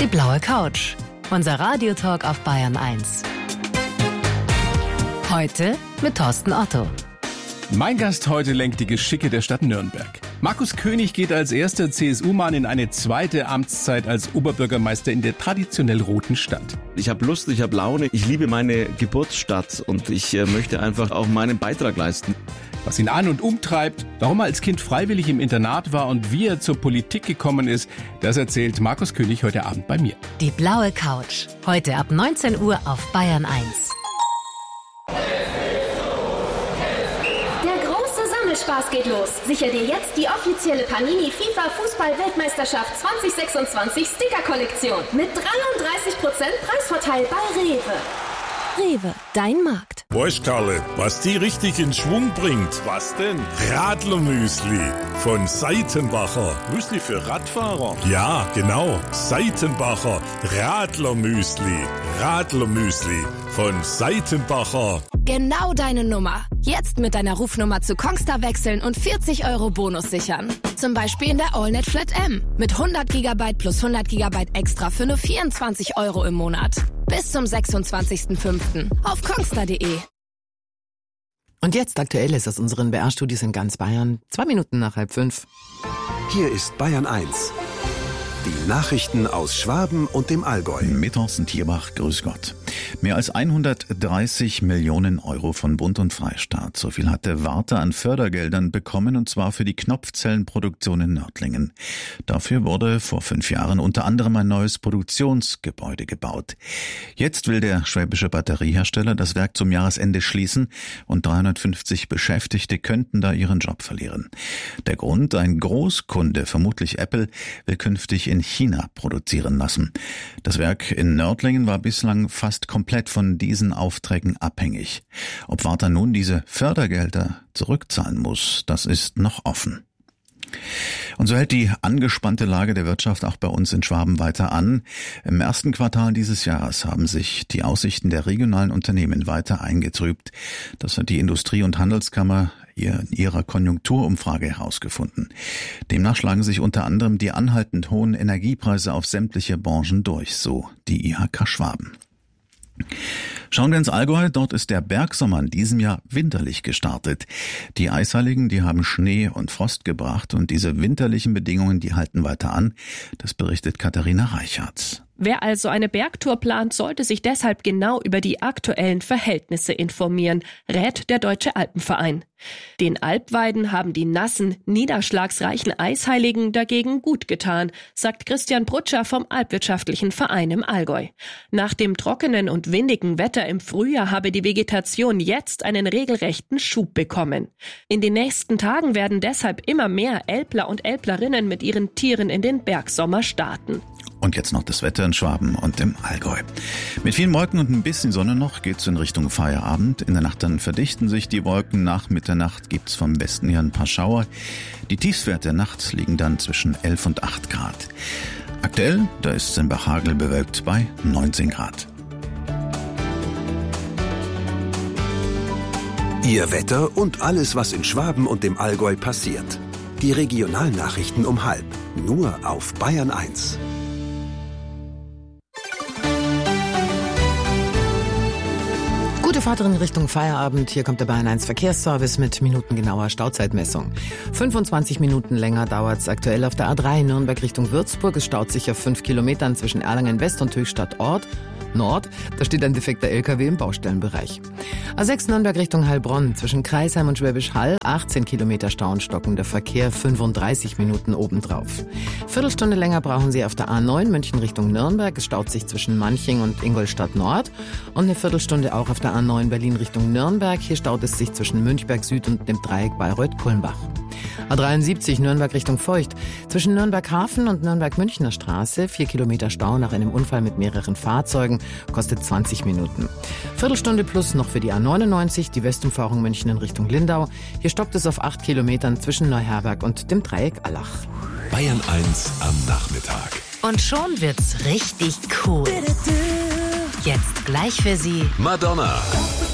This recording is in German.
Die blaue Couch. Unser Radiotalk auf Bayern 1. Heute mit Thorsten Otto. Mein Gast heute lenkt die Geschicke der Stadt Nürnberg. Markus König geht als erster CSU-Mann in eine zweite Amtszeit als Oberbürgermeister in der traditionell roten Stadt. Ich habe Lust, ich habe Laune, ich liebe meine Geburtsstadt und ich möchte einfach auch meinen Beitrag leisten. Was ihn an- und umtreibt, warum er als Kind freiwillig im Internat war und wie er zur Politik gekommen ist, das erzählt Markus König heute Abend bei mir. Die blaue Couch. Heute ab 19 Uhr auf Bayern 1. Spaß geht los. Sicher dir jetzt die offizielle Panini FIFA Fußball-Weltmeisterschaft 2026 Sticker-Kollektion mit 33% Preisvorteil bei Rewe. Rewe, dein Markt. Weißt Karle, was die richtig in Schwung bringt? Was denn? Radlermüsli von Seitenbacher. Müsli für Radfahrer? Ja, genau. Seitenbacher Radlermüsli. Radlermüsli von Seitenbacher. Genau deine Nummer. Jetzt mit deiner Rufnummer zu Kongstar wechseln und 40 € Bonus sichern. Zum Beispiel in der AllNet Flat M. Mit 100 GB plus 100 GB extra für nur 24 € im Monat. Bis zum 26.05. auf kongstar.de. Und jetzt Aktuelles aus unseren BR-Studios in ganz Bayern. 2 Minuten nach 4:30. Hier ist Bayern 1. Die Nachrichten aus Schwaben und dem Allgäu. Mit Thorsten Tierbach, grüß Gott. Mehr als 130 Millionen € von Bund und Freistaat. So viel hatte Warta an Fördergeldern bekommen, und zwar für die Knopfzellenproduktion in Nördlingen. Dafür wurde vor 5 Jahren unter anderem ein neues Produktionsgebäude gebaut. Jetzt will der schwäbische Batteriehersteller das Werk zum Jahresende schließen und 350 Beschäftigte könnten da ihren Job verlieren. Der Grund: ein Großkunde, vermutlich Apple, will künftig in China produzieren lassen. Das Werk in Nördlingen war bislang fast komplett von diesen Aufträgen abhängig. Ob Warta nun diese Fördergelder zurückzahlen muss, das ist noch offen. Und so hält die angespannte Lage der Wirtschaft auch bei uns in Schwaben weiter an. Im ersten Quartal dieses Jahres haben sich die Aussichten der regionalen Unternehmen weiter eingetrübt. Das hat die Industrie- und Handelskammer in ihrer Konjunkturumfrage herausgefunden. Demnach schlagen sich unter anderem die anhaltend hohen Energiepreise auf sämtliche Branchen durch, so die IHK Schwaben. Schauen wir ins Allgäu. Dort ist der Bergsommer in diesem Jahr winterlich gestartet. Die Eisheiligen, die haben Schnee und Frost gebracht, und diese winterlichen Bedingungen, die halten weiter an. Das berichtet Katharina Reichardt. Wer also eine Bergtour plant, sollte sich deshalb genau über die aktuellen Verhältnisse informieren, rät der Deutsche Alpenverein. Den Alpweiden haben die nassen, niederschlagsreichen Eisheiligen dagegen gut getan, sagt Christian Brutscher vom Alpwirtschaftlichen Verein im Allgäu. Nach dem trockenen und windigen Wetter im Frühjahr habe die Vegetation jetzt einen regelrechten Schub bekommen. In den nächsten Tagen werden deshalb immer mehr Älpler und Älplerinnen mit ihren Tieren in den Bergsommer starten. Und jetzt noch das Wetter in Schwaben und im Allgäu. Mit vielen Wolken und ein bisschen Sonne noch geht's in Richtung Feierabend. In der Nacht dann verdichten sich die Wolken. Nach Mitternacht gibt's vom Westen her ein paar Schauer. Die Tiefstwerte der Nacht liegen dann zwischen 11 und 8 Grad. Aktuell, da ist es in Bachhagel bewölkt bei 19 Grad. Ihr Wetter und alles, was in Schwaben und dem Allgäu passiert. Die Regionalnachrichten um 12:30. Nur auf Bayern 1. Gute Fahrt in Richtung Feierabend. Hier kommt der Bayern 1 Verkehrsservice mit minutengenauer Stauzeitmessung. 25 Minuten länger dauert es aktuell auf der A3 Nürnberg Richtung Würzburg. Es staut sich auf 5 Kilometern zwischen Erlangen West und Höchstadt Nord. Da steht ein defekter LKW im Baustellenbereich. A6 Nürnberg Richtung Heilbronn. Zwischen Kreisheim und Schwäbisch Hall 18 Kilometer Stau und stockender Verkehr, 35 Minuten obendrauf. Viertelstunde länger brauchen Sie auf der A9 München Richtung Nürnberg. Es staut sich zwischen Manching und Ingolstadt Nord. Und eine Viertelstunde auch auf der A9 Berlin Richtung Nürnberg. Hier staut es sich zwischen Münchberg Süd und dem Dreieck Bayreuth-Kulmbach. A73 Nürnberg Richtung Feucht. Zwischen Nürnberg Hafen und Nürnberg Münchner Straße 4 Kilometer Stau nach einem Unfall mit mehreren Fahrzeugen, kostet 20 Minuten. Viertelstunde plus noch für die A99, die Westumfahrung München in Richtung Lindau. Hier stoppt es auf 8 Kilometern zwischen Neuherberg und dem Dreieck Allach. Bayern 1 am Nachmittag. Und schon wird's richtig cool. Jetzt gleich für Sie Madonna.